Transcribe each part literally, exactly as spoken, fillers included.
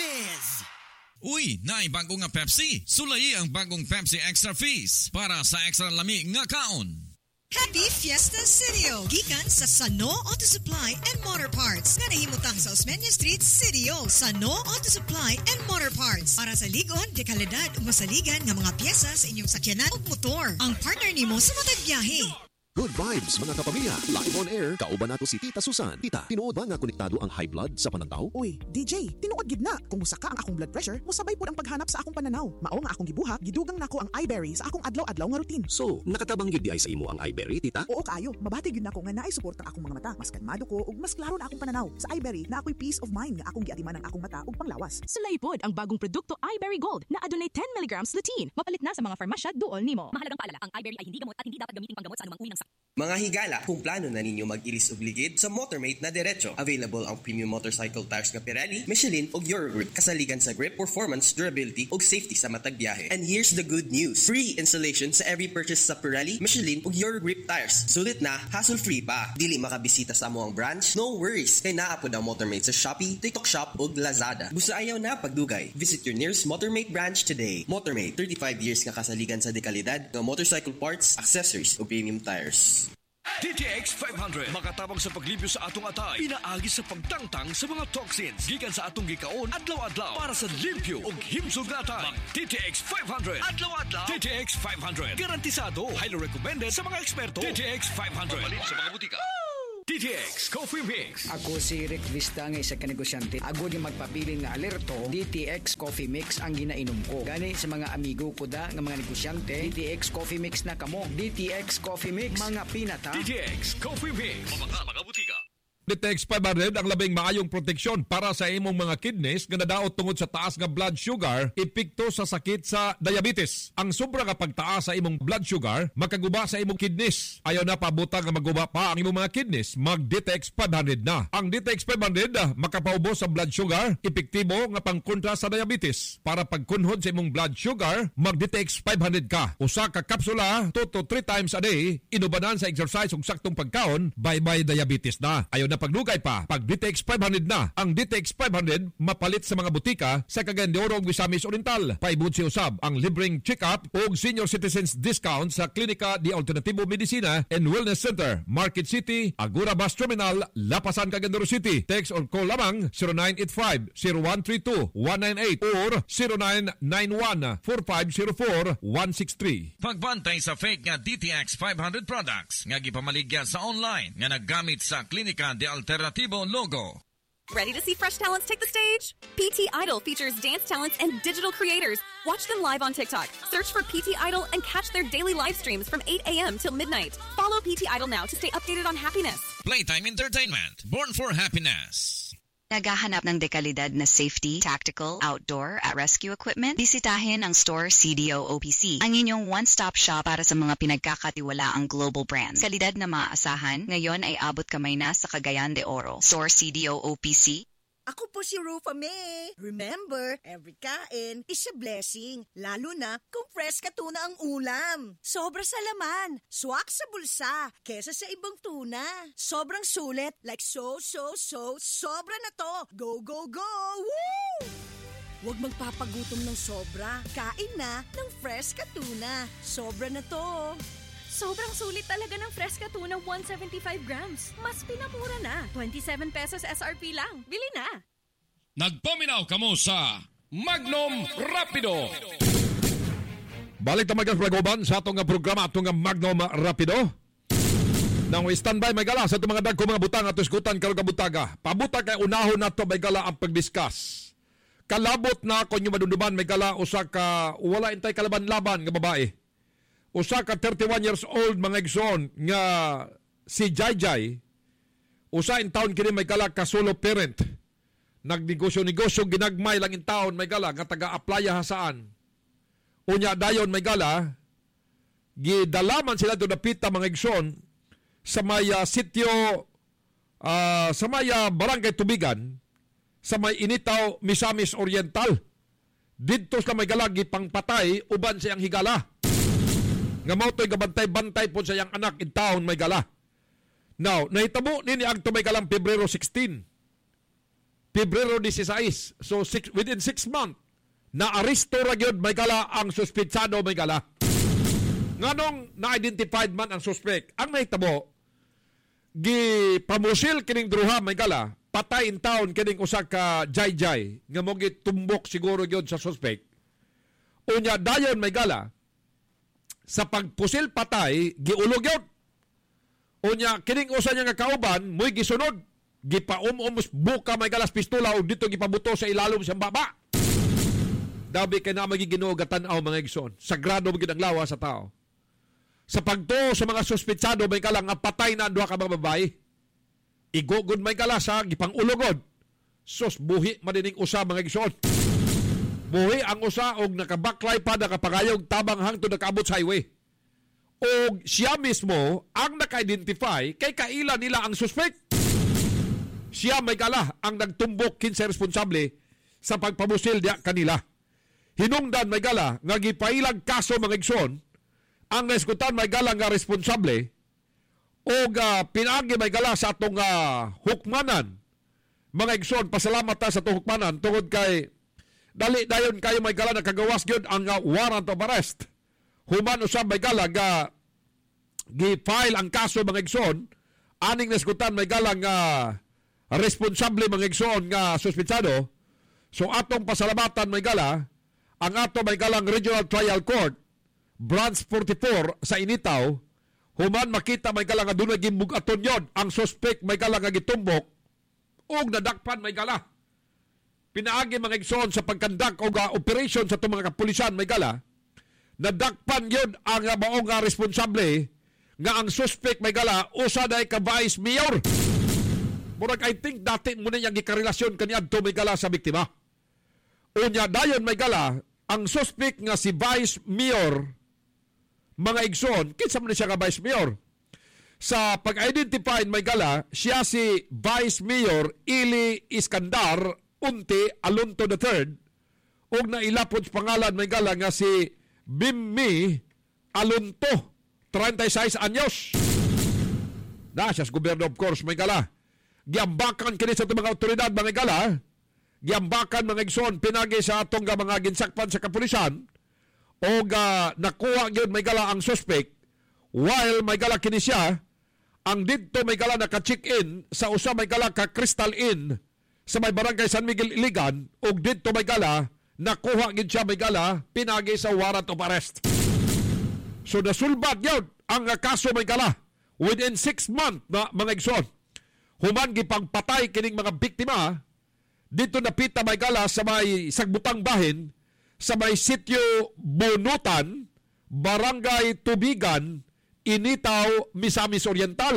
Fizz! Uy, naay bago nga Pepsi. Sulay ang bagong Pepsi Extra Fizz para sa extra lami nga kaon. Happy Fiesta Sirio! Gikan sa Sano Auto Supply and Motor Parts. Nga nahimutang sa Osmeña Street, Sirio. Sano Auto Supply and Motor Parts. Para sa ligon, dekalidad o masaligan ng mga piyesa sa inyong sakyanan o motor. Ang partner nimo sa matag biyahe. Good vibes mga kapamilya. Live on air, kauban nato si Tita Susan. Tita, tinuod ba nga konektado ang high blood sa pananaw? Uy, D J, tinuod gid na. Kung musaka ang akong blood pressure, musabay pud ang paghanap sa akong pananaw. Mao nga akong gibuhat, gidugang nako ang iBerry sa akong adlaw-adlaw nga routine. So, nakatabang gyud di ay sa imo ang iBerry, Tita? Oo kaayo, mabati gyud nako nga naay support ang akong mga mata. Mas kalmado ko ug mas klaro na akong pananaw. Sa iBerry na ako'y peace of mind nga akong giatiman ang akong mata ug panglawas. Sulay pod ang bagong produkto iBerry Gold na adunay ten milligrams lutein. Mapalit na sa mga farmasya duol nimo. Mahalagang paalala, ang iBerry ay hindi gamot at hindi dapat gamitin panggamot sa anumang uri ng sakit. Mga higala, kung plano na ninyo mag-ilis og ligid, sa Motormate na diretso. Available ang premium motorcycle tires nga Pirelli, Michelin ug Eurogrip. Kasaligan sa grip, performance, durability ug safety sa matag biyahe. And here's the good news. Free installation sa every purchase sa Pirelli, Michelin ug Eurogrip tires. Sulit na, hassle-free pa. Dili makabisita sa amuang branch? No worries. Kay naa pod ang Motormate sa Shopee, TikTok Shop ug Lazada. Busa ayaw na pagdugay. Visit your nearest Motormate branch today. Motormate, thirty-five years nga kasaligan sa dekalidad ng motorcycle parts, accessories ug premium tires. D T X five hundred makatabang sa paglibyo sa atong atay, pinaagi sa pagtangtang sa mga toxins gikan sa atong gikaon adlaw-adlaw para sa limpyo ug himsog nga atay. D T X five hundred adlaw-adlaw. D T X five hundred garantisado, highly recommended sa mga eksperto. D T X five hundred mabalin sa mga butika. D T X Coffee Mix. Ako si Rick Vista nga isa ka negosyante. Ako di magpapili nga alerto, D T X Coffee Mix ang ginainom ko. Gani sa mga amigo ko da nga mga negosyante, D T X Coffee Mix na kamo. D T X Coffee Mix, mga pinata. D T X Coffee Mix. Mabaka mga butika. D T X five hundred ang labing maayong proteksyon para sa imong mga kidneys nga nadaot tungod sa taas nga blood sugar, epekto sa sakit sa diabetes. Ang sobra nga pagtaas sa imong blood sugar makaguba sa imong kidneys. Ayaw na pabuta nga maguba pa ang imong mga kidneys, mag D T X five hundred na. Ang D T X five hundred makapaubos sa blood sugar, epektibo nga pangkontra sa diabetes. Para pagkunhod sa imong blood sugar, mag D T X five hundred ka. Usa ka kapsula two to three times a day, inubanan sa exercise ug saktong pagkaon, bye-bye diabetes na. Ayaw na pagdugay pa, pag D T X five hundred na. Ang D T X five hundred mapalit sa mga butika sa Cagayan de Oro ug Misamis Oriental. Paibot si usab ang libreng check-up ug senior citizens discount sa Klinika de Alternativo Medicina and Wellness Center, Market City, Agora Bus Terminal, Lapasan, Cagayan de Oro City. Text or call lamang zero nine eight five, zero one three two, one nine eight or zero nine nine one, four five zero four, one six three. Pagbantay sa fake nga D T X five hundred products nga gipamaligya sa online nga naggamit sa Klinika de Alternativo logo. Ready to see fresh talents take the stage? P T Idol features dance talents and digital creators. Watch them live on TikTok. Search for P T Idol and catch their daily live streams from eight a.m. till midnight. Follow P T Idol now to stay updated on happiness. Playtime Entertainment, born for happiness. Naghahanap ng dekalidad na safety, tactical, outdoor at rescue equipment? Bisitahin ang store C D O O P C, ang inyong one-stop shop para sa mga pinagkakatiwalaang global brands. Kalidad na maaasahan, ngayon ay abot kamay na sa Cagayan de Oro. Store C D O O P C. Ako po si Rufa May. Remember, every kain is a blessing. Lalo na kung fresh ka tuna ang ulam. Sobra sa laman, swak sa bulsa, kesa sa ibang tuna. Sobrang sulit, like so, so, so, sobra na to. Go, go, go! Woo! Huwag magpapagutom ng sobra. Kain na ng fresh ka tuna. Sobra na to. Sobrang sulit talaga ng Fresca Tuna one seventy-five grams. Mas pinamura na. twenty-seven pesos S R P lang. Bili na. Nagpaminaw kamo sa Magnum Rapido. Balik na mga pragoban sa atong programa, atong Magnum Rapido. Nang standby may gala sa itong mga dagko mga butang at iskutan karong kabutaga. Pabuta kay unahon na ito may gala ang pagdiscuss. Kalabot na kung yung madunduman may gala usa ka wala intay kalaban-laban nga babae. Usa ka thirty-one years old mga igsoon nga si Jayjay, usa in taon kini may kala ka solo parent. Nagnegosyo-negosyo ginagmay lang in taon may gala nga taga-aplaya hasaan. Unya dayon may gala gidalaman sila do dapita mga igsoon sa may uh, sitio uh, sa may uh, barangay Tubigan sa may Initaw, Misamis Oriental. Didto sa may gala gipangpatay uban siyang higala. Nga mao to'y gabantay-bantay po sa iyang anak in taon may gala. Now, nahitabo nini ang may galang Pebrero sixteen. Pebrero sixteen. So six, within six months, na-aristo ra gyud may gala ang suspitsado may gala. Nganong na-identified man ang suspect, ang nahitabo, gipamusil kining druha may gala, patay in town kining usa ka jay-jay, nga mo gitumbok siguro gyud sa suspect. Unya dayon may gala, sa pagpusil patay, giulog yun. Unya, kining usa niya nga kauban, mo'y gisunod. Gipaum-umus buka may galas pistola o dito gipabuto sa ilalom sa baba. Dabi kay na magiginugatan aw mga igsoon. Sagrado magid ang lawa sa tao. Sa pagto sa mga suspitsado may kalang nga patay na duha ka mga babae. Igugod may galas ha, gipangulogod. Sus, buhi madining usa mga igsoon. Buhi ang usa og nakabaklay pa nakapangayog tabang hangtod nakaabot sa highway. Og siya mismo ang naka-identify kay kaila nila ang suspect. Siya may kala ang nagtumbok kinsa responsable sa pagpamusil diya kanila. Hinungdan may gala nga gipailag kaso mga igsoon ang naiskutan may gala nga responsable o uh, pinagi may gala sa atong uh, hukmanan. Mga igsoon, pasalamat ta sa atong hukmanan tungod kay dali dayon kayo may gala nakagawas gyud ang uh, warrant of arrest. Human usab may gala nga gi-file ang kaso mga igsoon aning naiskutan may gala nga responsable mga igsoon nga suspitsado. So atong pasalamatan may gala ang ato may galang Regional Trial Court Branch forty-four sa Initaw, human makita may galang nga dunay gimbugaton yon ang suspect may galang nga gitumbok ug nadakpan may gala. Pinaagi mga igsoon sa pagkandak og uh, operation sa itong mga kapulisan may gala, nadakpan yon ang uh, maong uh, responsable nga ang suspect may gala usa day ka vice mayor. Murag I think dati mo na niyang gikarelasyon kaniadto may gala sa biktima. Unya dayon may gala ang suspect nga si Vice Mayor mga igsoon, kinsa man siya nga Vice Mayor? Sa pag-identify may gala, siya si Vice Mayor Ili Iskandar Unti Alonto the third ug nailapod sa pangalan may gala nga si Bimmi Alonto, thirty-six anyos. Na siya sa gobyerno of course may gala. Giambakan kini sa mga otoridad mga gala. Giambakan mga igsoon pinagi sa atong mga ginsakpan sa kapulisan o uh, nakuha gyud may gala ang suspect while may gala kini siya ang didto may gala naka-check in sa usa may gala ka Crystal Inn sa may barangay San Miguel Iligan ug didto may gala nakuha gyud siya may gala pinagi sa warrant of arrest. So nasulbad gyud ang uh, kaso may gala within six months na mga igsoon. Human gipangpatay kining mga biktima dito napita may gala sa may sagbutang bahin sa may sitio Bunutan, Barangay Tubigan, Initaw, Misamis Oriental.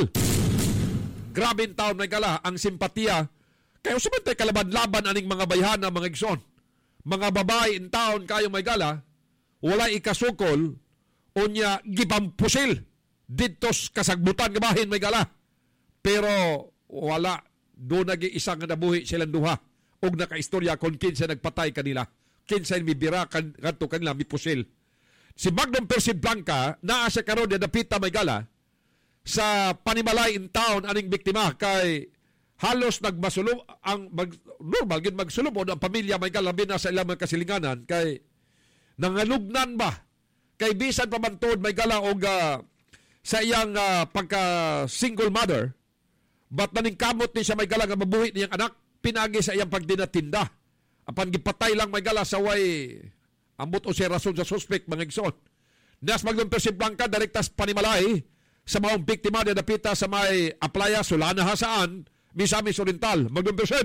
Grabing taon may gala ang simpatiya kayo sumantay kalaban-laban aning mga bayhana mga igsoon. Mga babae in taon kayo may gala wala ikasukol unya gipampusil ditos kasagbutan nga bahin may gala. Pero wala do nagi isang nga nabuhi silang duha og nakaistorya kung kinsa nagpatay kanila, kinsa mibira kan kadto kanila mipusil. Si Magnum Percy Blanca naa sa karon na dapita may gala sa panimalay in town aning biktima kay halos nagmasulo ang mag, normal gid magsulubod ang pamilya may gala bina sa ilang kasilinganan kay nangalugnan ba kay bisan pamantod may gala og uh, sa iyang uh, pagka single mother but naningkamot ni siya may gala nga mabuhi niyang anak pinagi sa iyang pagdinatinda. Apan gipatay lang may gala sa way ambot o siya rason sa suspect mga igsoon. Nas Magnum Percy Blanca direktas panimalay sa maong biktima na napita sa may Aplaya, Solana, Hasaan, Misamis Oriental. Magnum Percy.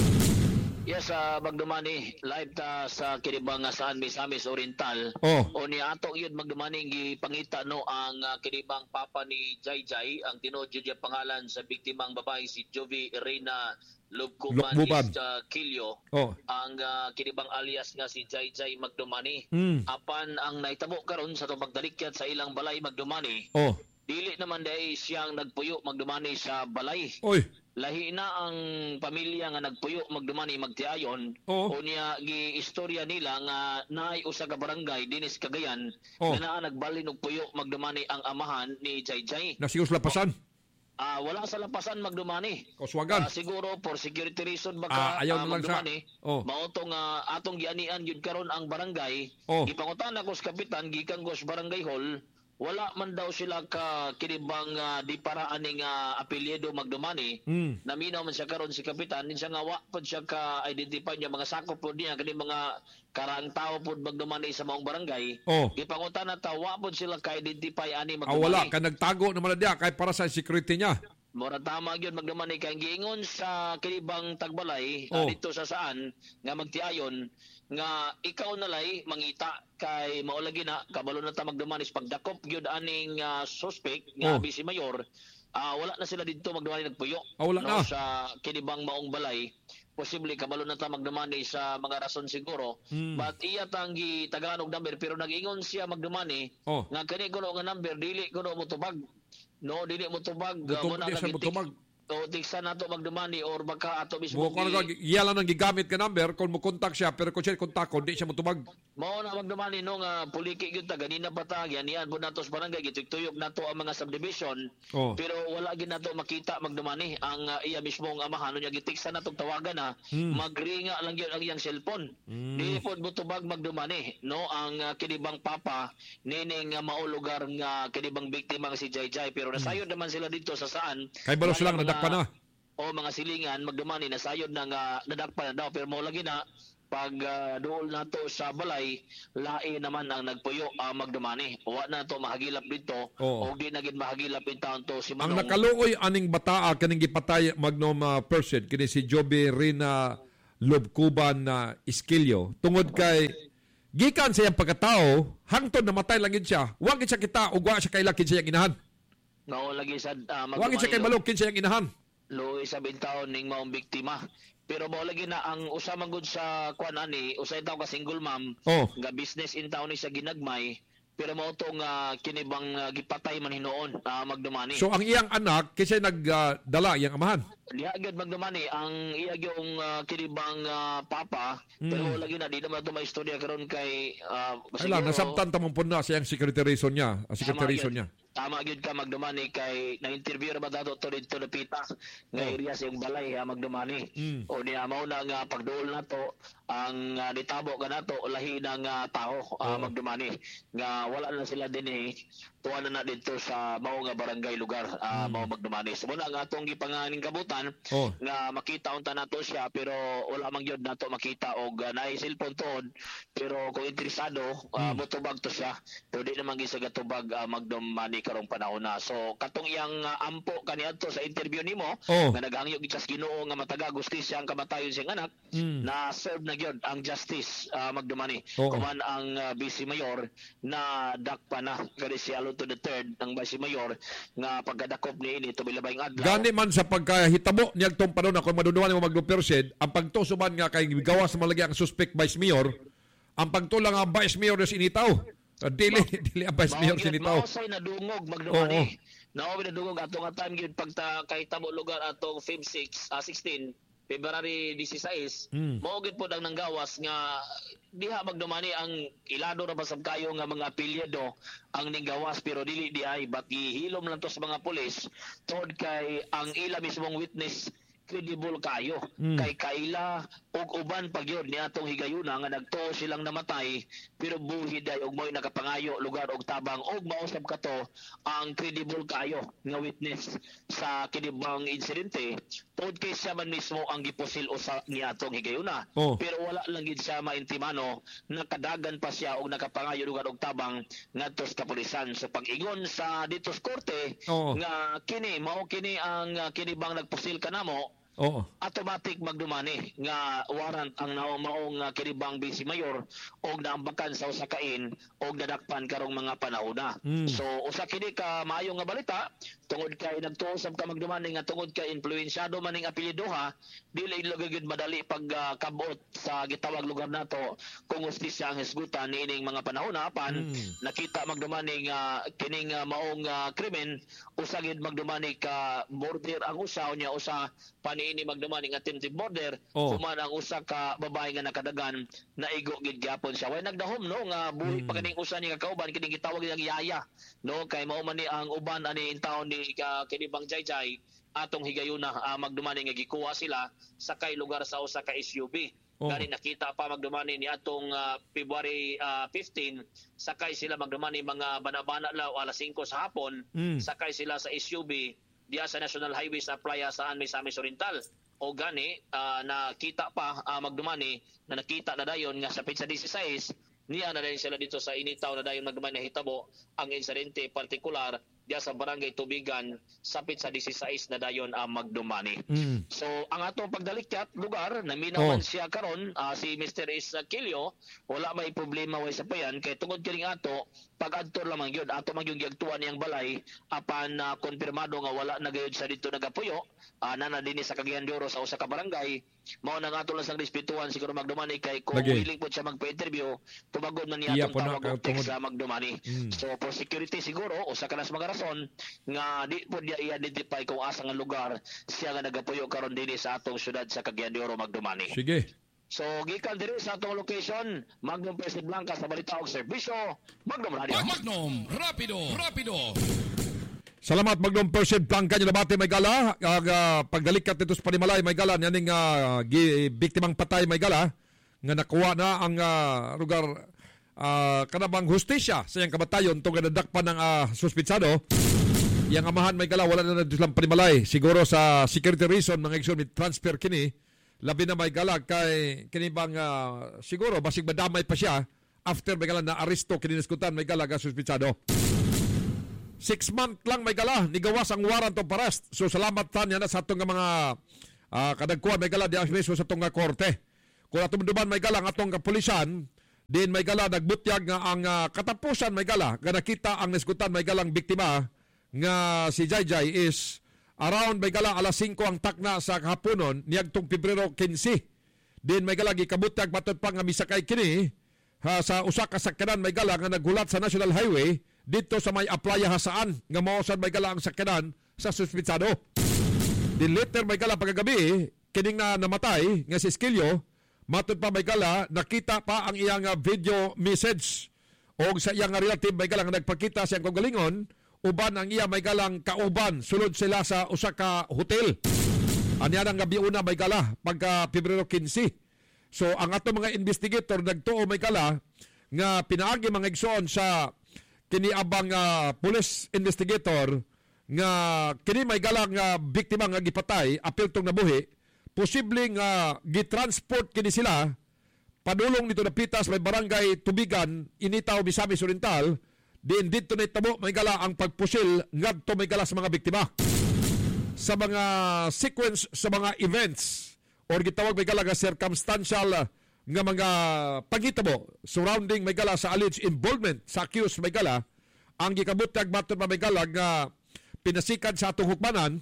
Yes, uh, Magdumani, live ta sa kinibang saan Misamis Oriental. Oh. O ni ato yun Magdumani gipangita no ang uh, kinibang papa ni Jay Jay, ang tinodyo niya pangalan sa biktimang babae si Jovi Reina Lubkuman is uh, Kilyo. Oh. Ang uh, kinibang alias nga si Jay Jay Magdumani. Mm. Apan ang naitabo karon sa itong magdalikyat sa ilang balay Magdumani. Oh. Dili naman dahil siyang nagpuyo Magdumani sa balay. Oy. Lahi na ang pamilya nga nagpuyo Magdumani magtiayon. Oh. O niya gi-istorya nila nga naay usa ka barangay dinis Cagayan oh. na naa nagbalin og puyo Magdumani ang amahan ni Jay Jay. Nasigos lapasan. Ah, wala sa lapasan magdumani. Kuswagan. Uh, siguro for security reason baka ah, ayaw uh, na lang magdumani. Sa... Oh. Maotong uh, atong gianian yun karon ang barangay. Oh. Gipangutan ako sa kapitan gikan ko sa barangay hall. Wala man daw sila ka kinibang uh, di para aning uh, apelyido magdumani. Mm. Naminaw man siya karon si kapitan, din siya nga wa pod siya ka identify niya mga sakop pod niya kani mga karang tao pod magdumani sa maong barangay. Oh. Gipangutan na ta wa pod sila ka identify ani magdumani. Ah, wala ka nagtago naman na diya kay para sa security niya. Mura tama gyud magdumani kay giingon sa kinibang tagbalay oh. uh, dito sa saan nga magtiayon nga ikaw nalay mangita kay maulagi na kabalo na ta magdumanis pagdakop gyud aning uh, suspect nga oh. Vice Mayor uh, wala na sila didto magdumani nagpuyo oh, wala no, na. sa kinibang maong balay posible kabalo na ta magdumani sa mga rason siguro hmm. but iya tanggi Tagalog number pero nag-ingon siya magdumani oh. nga kani kuno nga number dili kuno mo tubag no dili mo tubag mo na mo o tiksa na to magdumani or baka ato mismo mo kung ano iya lang nang gigamit ka number kung mo contact siya pero kung siya contact ko di siya motubag mao na magdumani no nga puliki gyud ta ganina pa ta yan yan pud nato sa barangay gituyok nato ang mga subdivision oh. pero wala gyud nato makita magdumani ang uh, iya mismo ang amahan niya gitiksa nato tawagan na hmm. magringa lang gyud ang iyang cellphone hmm. di pod motubag magdumani no ang uh, kinibang papa nining uh, mao lugar nga kinibang biktima nga si Jayjay pero nasayod hmm. naman sila dito sa saan kay balo sila nga pa na. O mga silingan magdumani na sayod na nga nadakpan na daw pero mo lagi na pag uh, dool nato sa balay lain naman ang nagpuyo uh, magdumani wa na to mahagilap dito oh. o di na gid mahagilap in town to si Manong. Ang nakaluoy aning bataa kaning gipatay magnom uh, person kini si Jovi Reyna Lubkuban na uh, Iskilio tungod kay gikan sa iyang pagkatao hangtod namatay lang gid siya wa gid siya kita ug wa siya kaila kinsa iyang inahan. No, lagi sa uh, magdumani. Wagi siya kay balok kinsa yang inahan. Luoy sa bintaon ning maong biktima. Pero mo lagi na ang usa man gud sa kuan ani, usay taw ka single mom, oh. nga business in town ni sa ginagmay. Pero mo tong uh, kinibang uh, gipatay man hinuon uh, magdumani. So ang iyang anak kinsa nagdala uh, iyang amahan. Diha gyud magdumani ang iya gyung uh, kinibang uh, papa mm. pero lagi na di naman to maistorya karon kay uh, ay lang nasabtan ta man pud na siyang security reason niya, uh, security reason niya. Tama gyud ka magdumani kay na-interview ra ba dato to dito na pita nga oh. area sa yung balay ha, magdumani. Mm. O niya mao na nga pagduol nato ang uh, ditabo ka nato lahi ng uh, tao uh, oh. magdumani nga wala na sila dinhi tuwa na na dito sa mao nga barangay lugar uh, mm. mao magdumani. So muna nga atong gipanganing kabutan oh. nga makita unta nato siya pero wala man gyud nato makita og uh, naay cellphone tuod pero kung interesado uh, mm. motubag to siya pero di naman gyud sa gatubag uh, magdumani karong panahon na. So katong iyang uh, ampo kaniadto sa interview nimo oh. nga naghangyo gid sa Ginoo nga mataga gustisya ang kamatayon siyang anak mm. na serve na gyud ang justice uh, magdumani. Oh. Kuman ang uh, Vice Mayor na dakpa na kani si Alonto the third ang Vice Mayor nga pagkadakop ni ini tumilabayng adlaw. Gani man sa pagkahitabo niyang tong panahon na kung maduduhan mo magdupersid ang pagtusuban nga kay gawas malagi ang suspect Vice Mayor ang pagtulang ang Vice Mayor is initaw. Uh, dili ma- dili ang Vice Mayor sinitaw. Mao say nadungog magdumani. Oh, oh. Nao nadungog ato nga time gyud pagta kay tabo lugar atong Feb six, uh, sixteen February sixteen mm. mao gyud pod ang nanggawas nga diha magdumani ang ilado ra basab kayo nga mga apelyido ang ninggawas pero dili di ay but gihilom lang to sa mga pulis tod kay ang ila mismong witness credible kayo mm. kay kaila og uban pagyod ni atong higayuna nga nagtuo silang namatay pero buhi day og mo'y nakapangayo lugar og tabang og mausab kato ang credible kayo nga witness sa kinibang insidente tungod kay siya man mismo ang gipusil usa ni atong higayuna oh. pero wala lang gid siya maintimano nakadagan pa siya og nakapangayo lugar og tabang ngadto sa kapulisan so pag-ingon sa dito sa korte oh. nga kini mao kini ang uh, kinibang nagpusil kanamo Oo. Automatic magdumani nga warrant ang naumaong uh, kinibang Vice Mayor og naambakan sa usa ka in og nadakpan karong mga panahona. Mm. So usa kini ka maayo nga balita tungod kay nagtuosab ka magdumani nga tungod kay influensyado man ning apelyidoha dili gyud madali pag uh, kabot sa gitawag lugar nato kung hustisya ang hisgutan niining mga panahona apan mm. nakita magdumani nga kining uh, maong uh, krimen usa gid magdumani ka murder ang usa unya usa pani niini magdumani nga attempted murder Oh. human ang usa ka babae nga nakadagan na igo gid gyapon siya. Way nagdahom no nga buhi Mm. pa kaning usa ni nga kauban kini gitawag niyang yaya no kay mao man ni ang uban ani in town ni ka kini Bang Jayjay atong higayuna uh, magdumani nga gikuha sila sa kay lugar sa usa ka S U V. Oh. Gani nakita pa magdumani ni atong uh, February uh, fifteen sakay sila magdumani mga banabana law alas singko sa hapon Mm. sakay sila sa S U V diya sa National Highway sa Playa Saan Misamis Oriental. O gani uh, nakita pa uh, magdumani na nakita na dayon nga sa petsa sixteen niya na dayon sila dito sa initaw na dayon magdumani na hitabo ang insidente partikular diya sa barangay Tubigan sa petsa sixteen na dayon ang uh, magdumani. Mm. So ang atong pagdalikyat lugar Oh. naminawan siya karon uh, si Mister Isakilio wala may problema way sa payan kay tungod kining ato pag-adto lamang gyud ato man yung giagtuan niyang balay apan na uh, konfirmado nga wala na gayud sa dito nagapuyo uh, nana dinhi sa Cagayan de Oro sa usa ka barangay mao nang ato lang sang respetuhan siguro magdumani kay kung Lagi. willing po siya magpa-interview tumagod man niya Iya atong po na, tawag og tungod. text sa magdumani. Mm. So for security siguro usa ka nas mga rason nga di po dia i-identify kung asa nga lugar siya nga nagapuyo karon dinhi sa atong syudad sa Cagayan de Oro magdumani. Sige. So gikan diri sa atong location Magnum President Blanca sa balita og serbisyo Magnum Radio. Magnum, rapido, rapido. Salamat Magnum Percent Blanca nyo nabati may gala. Uh, uh, pagdalikat nito sa Panimalay may gala. Yaning uh, gi, biktimang patay may gala. Nga nakuha na ang uh, lugar uh, kanabang hustisya sa iyang kamatayon itong nadakpan ng uh, suspitsado. Yang amahan may gala wala na na silang Panimalay. Siguro sa security reason mga eksyon may transfer kini. Labi na may gala kay kini bang uh, siguro basig madamay pa siya after may gala na aresto kininaskutan may gala ka suspitsado. Six month lang may gala, nigawas ang warrant of arrest. So salamat tanya na sa itong mga uh, kadagkuhan may gala di ang mismo sa itong korte. Kung atong duman may gala ang atong kapulisan, din may gala nagbutyag nga ang uh, katapusan may gala, nga nakita ang niskutan may galang biktima nga si Jayjay is around may gala alas singko ang takna sa kahaponon niagtong Pebrero quince. Din may gala gikabutyag matud pa nga misakay kini ha, sa usa ka sakyanan may gala nga naghulat sa National Highway dito sa may Aplaya Hasaan nga maosan may gala ang sakyanan sa suspitsado. Din later may gala pagkagabi kining na namatay nga si Esquilio matud pa may gala nakita pa ang iyang video message o sa iyang relative may gala nga nagpakita siyang kagalingon uban ang iya may galang kauban sulod sila sa usa ka hotel. Anya nang gabi una may gala pagka Pebrero quince. So ang ato mga investigator nagtuo may gala nga pinaagi mga igsoon sa kiniabang uh, police investigator nga kini may galang uh, biktima nga gipatay apil tong nabuhi posible nga gitransport kini sila padulong dito na pitas may barangay Tubigan Initaw Misamis Oriental. Din dito na itabo may gala ang pagpusil ngadto may gala sa mga biktima sa mga sequence sa mga events or gitawag may gala nga circumstantial nga mga pagitabo surrounding may gala sa alleged involvement sa accused may gala ang gikabutyag baton pa may gala nga pinasikan sa atong hukmanan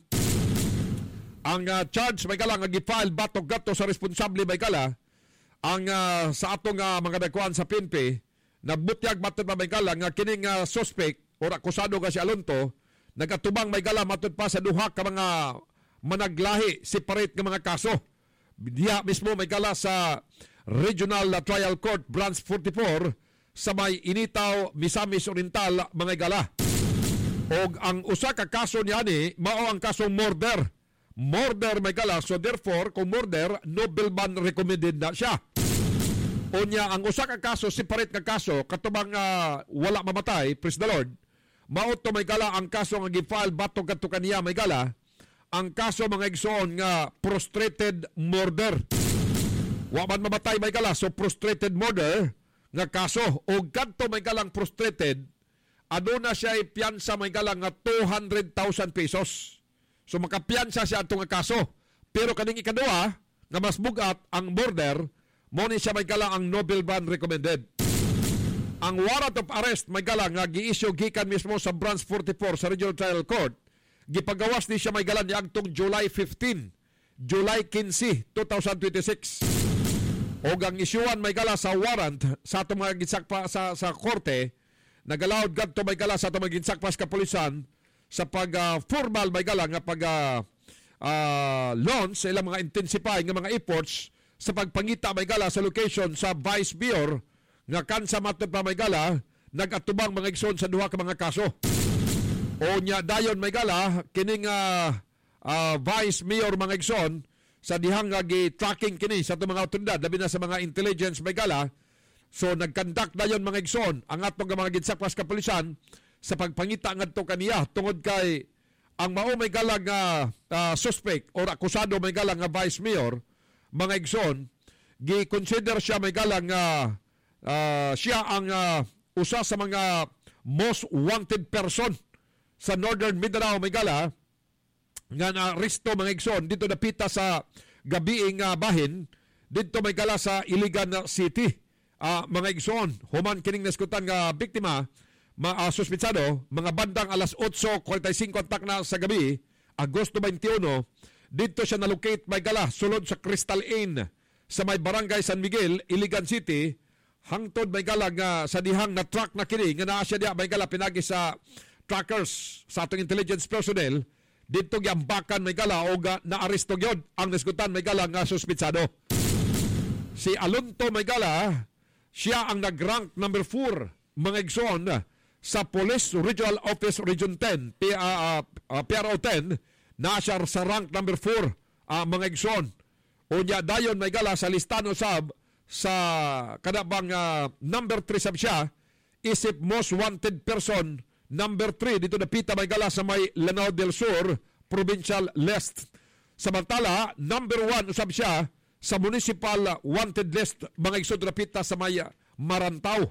ang uh, charge may gala nga gifile batok gato sa responsable may gala ang uh, sa atong uh, mga dakuan sa P N P nagbutyag matud pa may gala nga kining uh, suspect or akusado ka si Alonto nagatubang may gala matud pa sa duha ka mga managlahi separate nga mga kaso. Diya mismo may gala sa Regional Trial Court Branch forty-four sa may Initaw Misamis Oriental mga gala. Og ang usa ka kaso niya ni mao ang kasong murder. Murder may gala so therefore kung murder nobleman recommended na siya. Unya ang usa ka kaso separate ka kaso katubang uh, wala mamatay praise the Lord mao to may gala ang kaso nga gi-file batok kadto kaniya may gala ang kaso mga igsoon nga prostrated murder wa man mamatay may gala so prostrated murder nga kaso og kadto may galang prostrated aduna siya piyansa may galang nga two hundred thousand pesos so makapiyansa siya atong nga kaso pero kaning ikaduha nga mas bugat ang murder mo ni siya may gala ang nobleman recommended. Ang warrant of arrest may gala nga gi-issue gikan mismo sa Branch forty-four sa Regional Trial Court. Gipagawas ni siya may gala niagtong July fifteenth, July quince, twenty twenty-six. Og ang isyuan may gala sa warrant sa atong mga ginsakpa sa sa korte nagalawod gadto may gala sa atong mga ginsakpa sa kapulisan sa pag uh, formal may gala nga pag uh, uh, launch sa ilang mga intensify nga mga efforts sa pagpangita may gala sa location sa Vice Mayor nga kansa matod pa may gala nagatubang mga igsoon sa duha ka mga kaso. O nya dayon may gala kining uh, uh, Vice Mayor mga igsoon sa dihang nga gi-tracking kini sa itong mga otoridad labi na sa mga intelligence may gala. So nagkandak dayon mga igsoon ang atong mga ginsakwas kapulisan sa pagpangita ngadto kaniya tungod kay ang mao may gala nga uh, suspect or akusado may gala nga Vice Mayor mga igsoon gi-consider siya may gala nga uh, siya ang uh, usa sa mga most wanted person sa Northern Mindanao may gala nga na-aristo mga igsoon dito napita sa gabiing uh, bahin dito may gala sa Iligan City. Uh, mga igsoon human kining naskutan nga biktima ma uh, suspitsado mga bandang alas eight forty-five tak na sa gabi Agosto twenty-one dito siya na-locate may gala sulod sa Crystal Inn sa may barangay San Miguel, Iligan City. Hangtod may gala nga sa dihang na truck na kini nga naa siya diya may gala pinagi sa trackers sa atong intelligence personnel dito gyambakan may gala o ga, na-aresto gyud ang nasgutan may gala nga suspitsado. Si Alonto may gala siya ang nag-rank number four mga igsoon sa Police Regional Office Region ten P, uh, uh, P R O ten na siya sa rank number four uh, mga igsoon. Unya dayon may gala sa listano sab sa kanabang uh, number three sab siya isip most wanted person number three dito napita may gala sa may Lanao del Sur Provincial List. Samantala number one usab siya sa municipal wanted list mga igsoon napita sa may Marantao.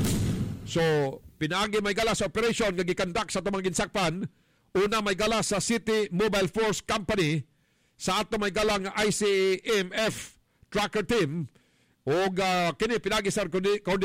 So pinaagi may gala sa operation nga gikandak sa tumang ginsakpan. Una may gala sa City Mobile Force Company sa ato may gala nga I C M F tracker team o uh, kini pinagi sa